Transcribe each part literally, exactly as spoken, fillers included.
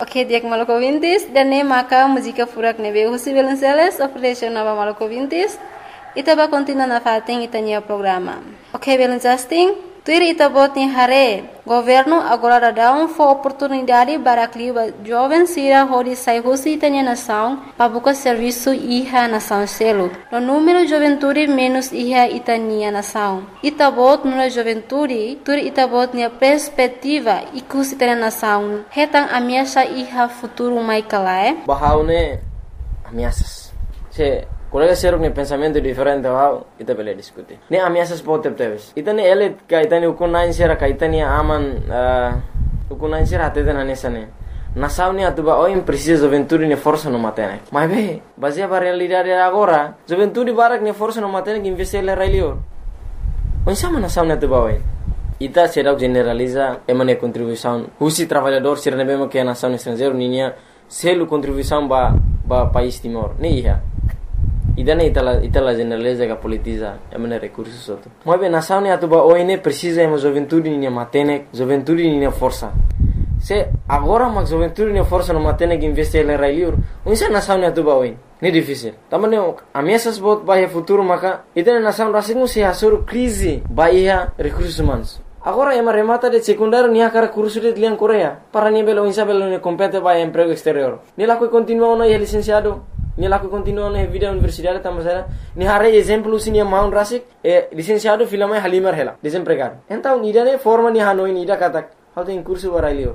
Ok, dia Maluku Vintis dan ne maka música furak nebe husi Velenceles operation nova Maluku Vintis. Ita ba continua na fating itanya programa. Ok, Velencasting. Tuir ita bot ni hare. Governo agora dá um for oportunidade para que jovens sira hori sai husi itanya nação para buscar serviço iha nação selo. No número juventude menos iha itania nação. Ita bot no juventude, tuir ita bot ni perspectiva ikus itanya nação. Hetang ameaça iha futuro mai kalae. Bahaune ameaças. Se colega ser um pensamento diferente wow ita bele discutir ne ameaças pode ter ita ne ele ka ita ne ukunain sera ka ita ne aman ukunain sera até na nessa ne nação ne atuba oi precisa juventude ne força no matene mas be baseia para realidade agora juventude barak ne força no matene que investir le railio oi sama nação ne atuba oi ita será generaliza emane contribuição husi trabalhador ser ne bemo que nação estrangeiro ninya selo contribuição ba ba país Timor ne iha idane itala itala generaliza que politiza emane recursos outro mas bem nação ne atuba oi ne precisa emo juventude ne matene juventude ne força se agora mas juventude ne força no matene que investir le railio unsa nação ne atuba oi ne difícil tamane ameaças bot bahia futuro maka itane nação rasingu se hasur crise bahia recursos humanos agora ema remata de secundário nia cara curso de lian Coreia para ni belo insa belo ne compete bahia emprego exterior ni la que continua no licenciado ni la que continua na vida universidade tamasera ni hare exemplo sinia Mount Rasik e licenciado filama Halimar hela desempregado então ida ne forma ni hanoi ni ida katak how tem curso barailio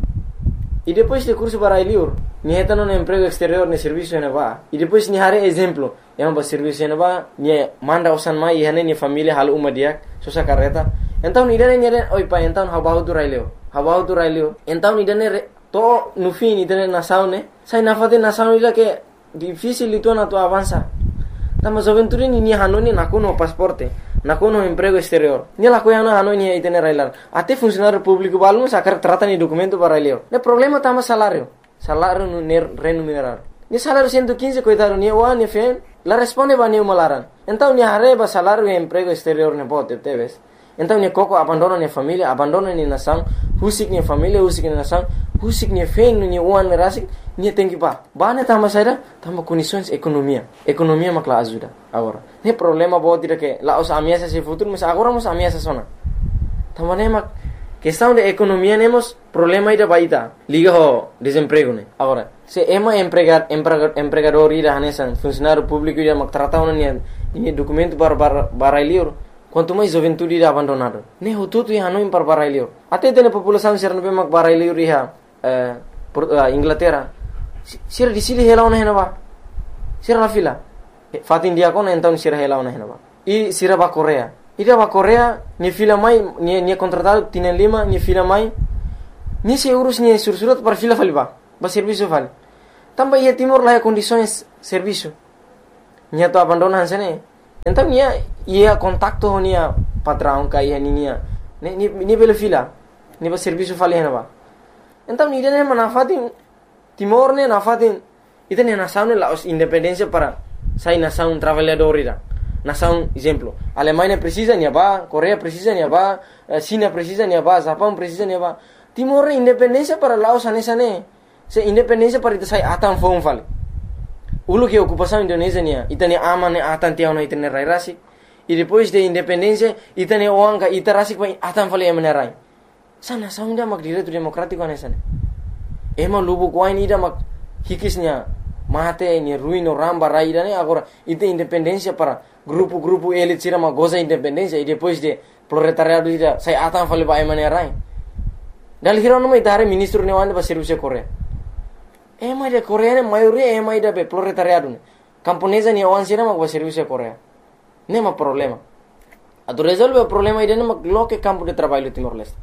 e depois de curso barailio ni heta no emprego exterior ne serviço ne va e depois ni hare exemplo é um serviço ne va ni manda osan mai hane ni família hal uma dia sosa carreta então ida ne ni oi pa então how about railio how about railio então ida ne to no fim ida ne nação ne sai na fate nação ida que difícil itu na tu avança tama juventude ni ni hanoni nakuno pasporte nakuno emprego exterior ni la coia na hanoni e tener railar até funcionário público balmo sacar trata ni documento para railio ne problema tama salário salário no remunerado ni salário cento e quinze coitado ni wa ni fe la responde ba ni malaran então ni areba salário e emprego exterior ne bote teves então ni coco abandona ni família abandona ni nação husik ni família husik ni nação husik ni fe ni wan rasik ni tem que pa bane tama saira tama condições economia economia makla ajuda agora ne problema bo tira que la os ameaças se futuro mas agora mos ameaças sona tama ne mak questão de economia nemos problema ida baita liga ho desemprego ne agora se ema empregar empregador ida hanesan funcionário público ida mak trata ona ni ni documento para barailio quanto mais juventude ida abandonado ne hututu ya no impar barailio até tene população ser no be mak barailio riha Inglaterra sira di sili hela ona henaba sira la fila fatin dia kona então sira hela ona henaba e sira ba Coreia ida ba Coreia ni fila mai ni ni contratado tienen lima ni fila mai ni se urus ni sursurat para fila faliba ba serviço fali tamba ia Timor lá condições serviço ni to abandona hansene então ia ia contacto nia patrão kai nia ni ni ni bela fila ni ba serviço fali henaba então ni dene manafatin Timor ne nafatin ita ne nação ne la independência para sai nação trabalhador ira nação exemplo Alemanha precisa ni ba Coreia precisa ni ba China precisa ni ba Japão precisa ni ba Timor ne independência para Laos anesa ne se independência para ita sai atan fon fal ulu que ocupação Indonésia ne ita ne ama ne atan tiao no ita ne rai rasi e depois de independência ita ne oanga ita rasi pa atan fal emane rai sa nação dia mak direito democrático anesa ne ema lubu ko ini ida mak hikisnya mate ni ruino ramba raida ne agora ite independência para grupo-grupo elit sira ma goza independência e depois de proletariado ida sai atan fale ba emane rai dal hiro no mai dare ministro ne wanda ba serviço Coreia ema de Coreia ne maioria ema ida be proletariado ne camponesa ne wan sira ma ba serviço Coreia ne ma problema ado resolve o problema ida ne ma loke campo de trabalho Timor Leste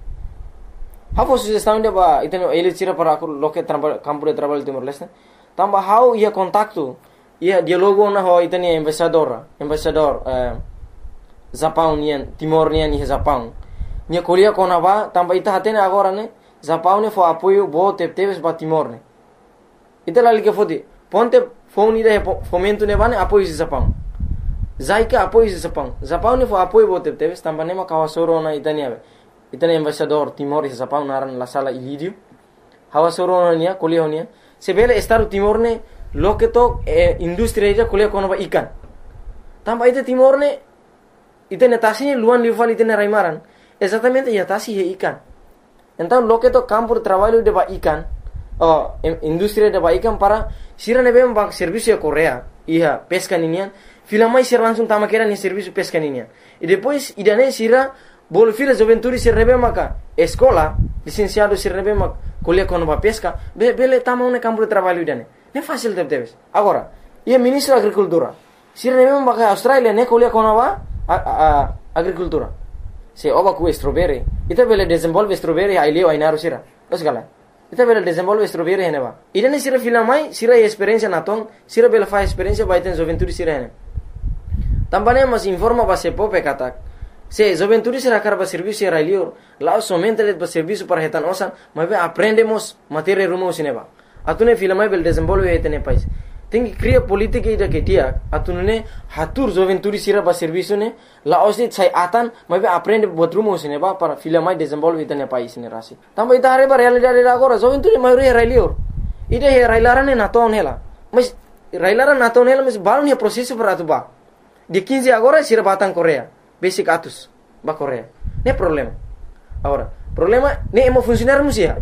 Hafo sugestão de ba iteno ele tira para aku loke campo de trabalho Timor Leste tamba how ia contacto ia dialogo na ho iteni embaixador embaixador eh, Japão nian Timor nian ni Japão nia kolia kona ba tamba ita hatene agora ne Japão ne fo apoio bo te teves ba Timor ne ita lali ke fodi ponte phone ida fomento ne bane apoio Japão zaika apoio Japão Japão ne fo apoio bo te teves tamba ne ma kawasoro na itani ave itani embaixador Timor e Japão naran la sala ilidio hawa soronia kuliah honia sebele Estado Timor ne loke to eh, industri aja kuliah kono ba ikan tambah itu Timor ne itu netasinya luan lival itu ne raimaran exatamente ya tasi he ikan então loke to campo de trabalho de ba ikan oh industri de ba ikan para sira ne bem ba serviço ya Korea iya pesca ninian fila mai sira langsung tama kira ni serviço pesca ninian e depois idane sira bol fila juventude sira ne bem maka escola licenciado sira ne bem maka kuliah kono ba pesca be bele tama ne campo de trabalho idane ne fácil teve teves agora ia ministro da agricultura sira ne bem maka Australia ne kuliah kono ba a, a, agricultura se oba ku strawberry ita bele desenvolve strawberry ai leo ai naru sira os gala ita bele desenvolve strawberry hene ba idane sira fila mai sira experiência na tong sira bele fa experiência ba iten juventude sira hene tambane mas informa ba se pope katak se juventude sira karba serviço era leo lá somente le ba serviço para hetan osan mas be aprendemos matéria rumo sineba atune fila mai bele desenvolve hetene pais tem que criar política ida que dia atune hatur juventude sira ba serviço ne la osit sai atan mas be aprende botrumo sineba para fila mai desenvolve hetene pais ne rasi tamba ita hare ba realidade agora juventude mai re railio ida he railarane na ton hela mas railara na ton hela mas balon he processo para atuba de quinze agora sira batang Korea basic atus ba Korea ne problema agora problema ne emo funcionar musia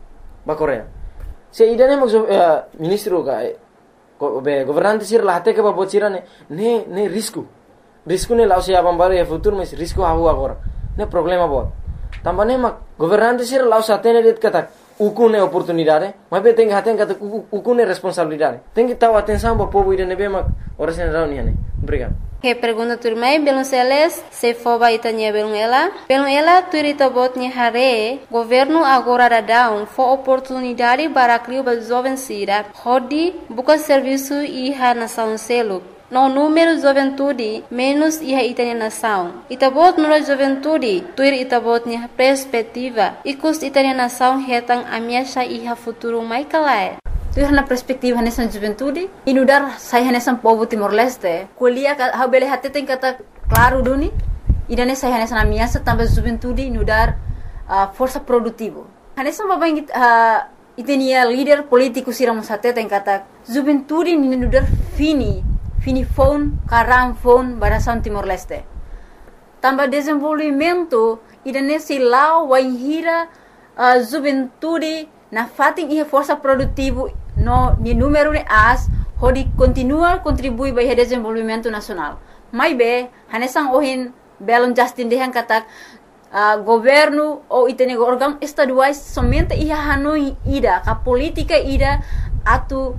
ba Korea se ida ne mo uh, ministro ka Go, be governante sir la hate ke ba bocira ne ne ne risco risco ne lao se abambare e futuro mas risco hawo agora ne problema bo tambane ma governante sir lao sa tene det kata ukune oportunidade ma be tem haten kata ukune responsabilidade tem que taw atenção ba povo ide ne be ma ora sen rauni ne obrigado. Que pergunta turmai belum seles se foba itanya belum ela belum ela turita botnya hare governo agora da down for oportunidade para criar ba jovem sira hodi buka serviço iha nação selo no número juventude menos iha itanya nação itabot no juventude tuir itabotnya perspectiva ikus itanya nação hetang amiasha iha futuro mai kalai tu na perspektiva nessa juventude inudar saya nessa povo Timor Leste kuliah ha bele hate tem kata claro duni idane saya nessa amiasa tambah juventude inudar uh, força produtivo nessa babang uh, itenia líder político siramos hate tem kata juventude inudar fini fini phone karam phone barasan Timor Leste tambah desenvolvimento idane silau waihira uh, juventude na fating iha força produtivo no ni número ne as hodi continua contribui para o desenvolvimento nacional mai be hanesang ohin belon Justin dehan katak uh, governo ou itene órgão estaduais somente iha hanoi ida ka política ida atu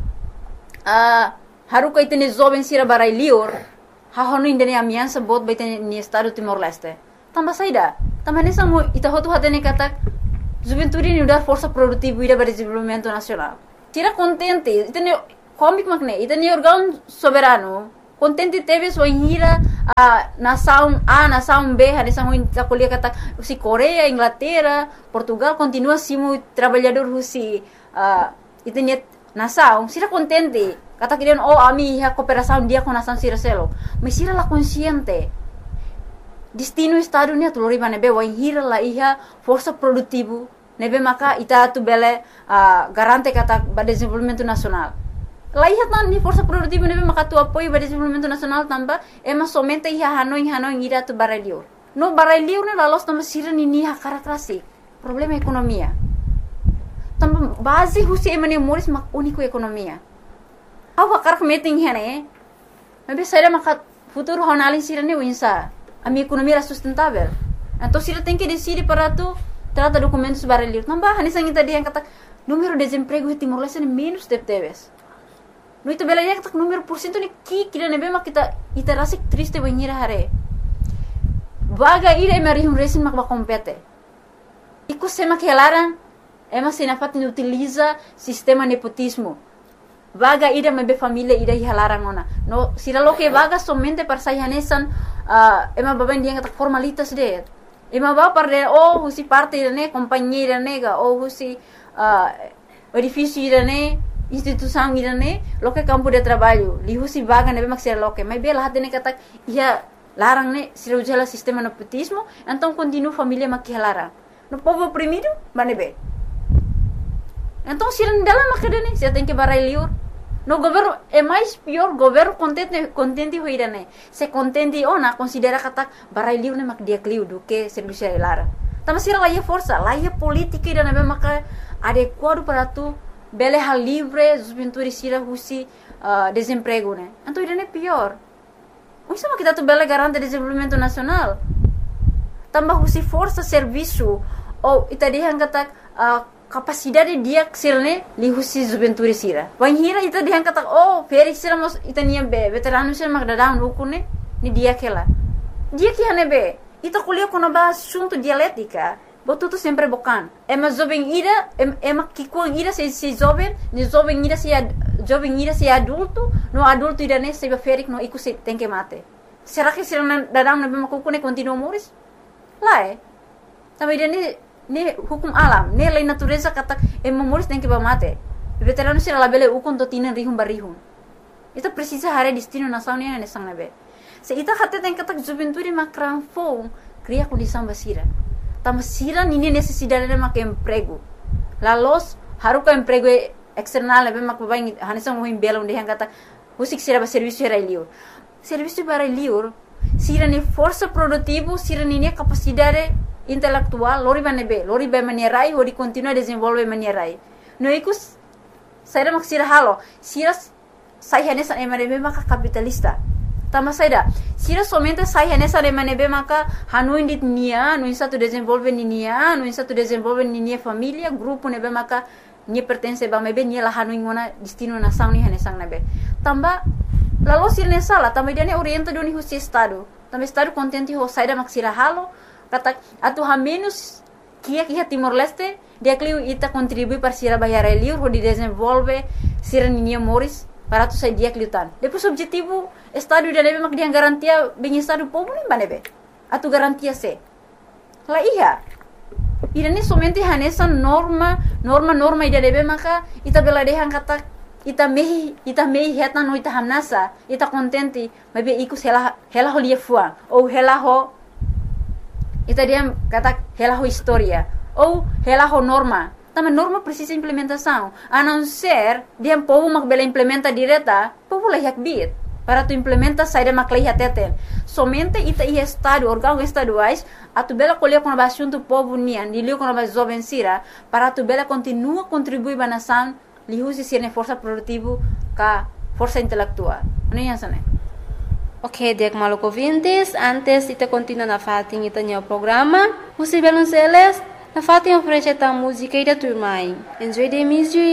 uh, haruka itene jovem sira barai lior ha hanoi indene amiança bot ba itene ni estado Timor Leste tamba saida tamba hanesang mo ita hotu hatene katak juventude ni udar força produtiva ida para desenvolvimento nacional tira contente itene comic magne itene órgão soberano contente teve sua inhira a nação A nação B hanesang mo ita kuliah kata si Korea Inglaterra Portugal continua simo trabalhador husi uh, itene nação sira contente kata kirian oh ami ha cooperação dia com nação sira selo mas sira la consciente destino estado ni tu lori nebe wa hira la iha força produtivo nebe maka ita tu bele uh, garante kata ba desenvolvimento nacional la iha tan ni força produtivo nebe maka tu apoio ba desenvolvimento nacional tamba ema somente iha hanoi hanoi ira tu baralior no baralior ne la los tamba sira ni ni ha karakrasi problema ekonomia tamba base husi emane moris mak único ekonomia awa karak meeting hene nebe saira maka futuro honalin sira ne winsa a minha economia era sustentável. Então, se ela tem que decidir para tu, trata documentos para ler. Não vai, nessa gente dia kata número de desemprego em Timor Leste é menos de teves. No itu bela dia kata número por cento ni ki kira nebe mak kita ita rasik triste banhira hare. Vaga ira e mari um resin mak ba compete. Iku sema que elaran, ema se na fatin utiliza sistema nepotismo. Vaga ida mebe família ida hilarang ona. No, sira lo que vaga somente para sair hanesan uh, ema baben dia kata formalitas de. Ema ba para oh husi parte ne companhia nega oh husi uh, edifício ne instituição ne lo que campo de trabalho li husi vaga nebe mak sira lo que mai bela hatene kata ia larang ne sira ujala sistema nepotismo então continua família mak hilarang. No povo oprimido manebe. Então, se não dela macadane, se tem que barai liur. No governo é mais pior, governo contente contente hoira né. Se contente ona considera kata barai liur né mak dia kliu do que serviço lara. Tama sira lá é força, lá é política ida né maka adequado para tu bele hal livre, juventude sira husi uh, desemprego né. Então ida né pior. O sama kita tu bele garante desenvolvimento nacional. Tambah husi força serviço ou ita dihan kata uh, capacidade dia sirne li husi juventude sira. Wan hira ita dihan kata oh feri sira mos ita nia be veterano sira mak dadang ukune ni dia kela. Dia que hane be ita kuliah kono ba assunto dialética. Botuto sempre bocan. Ema jovem ira ema kikuang ira se se jovem, ni jovem ira se jovem ira se adulto, no adulto ira ne se be feri no iku se tem que mate. Será que sira dadang na be makukune continua moris? Lá é. Também ne ne hukum alam, ne lei natureza kata e memoris tem que mate. Veterano sira labele ukon to tinan rihum barihum. Ita precisa hare destino nação ne ne sang nabe. Se ita kata tem kata juventude makran fo, cria condição basira. Tama sira nini necessidade de mak emprego. La los haruka emprego external nabe mak babai hanisang mohim bela unde kata usik sira ba serviço era liur. Serviço para liur, sira ni força produtivo, sira ni capacidade intelectual, lori ba nebe, lori ba manierai, hori continua desenvolve manierai. No ikus, saida mak sira halo, sira sai hanesa emanebe maka capitalista. Tama saida, sira somente sai hanesa emanebe maka hanuin dit nia, no satu desenvolve ni nia, no satu desenvolve ni nia família, grupo nebe maka ni pertence ba mebe ni la hanuin ngona destino nação ni hanesang nebe. Tamba lalu sira ne sala, tamba dia ne orienta doni husi estado. Tamba estado contente ho saida mak sira halo. Kata atu ha menos kia kia Timor Leste dia kliu ita contribui para sira bayar liur ho di desenvolve sira ninia moris para tu sai dia kliutan. Depois objetivo estado dia nebe mak dia garantia bem estado povo nem banebe. Atu garantia se. La iya. Ida ni somente hanesa norma norma norma ida nebe maka ita bela dehan kata ita mehi ita mehi heta no ita hamnasa ita contente mabe ikus hela hela ho lia fuang ou hela ho ita dia kata hela ho história ou hela ho norma. Também norma precisa implementação. A não ser dia povo mak bela implementa direta, povo leh bit para tu implementa saída mak leh teten. Somente ita i estado órgão estaduais a tu bela colher com assunto povo nian, dilio com a jovem sira para tu bela continua contribuir ba nação, li usi sirne força produtivo ka força intelectual. Ano yan sana? Ok, dek maluco ouvintes, antes ita continua na fating ita niya programa. Husi Belonceles, na fating oferece ta música ida turmai. Enjoy the music.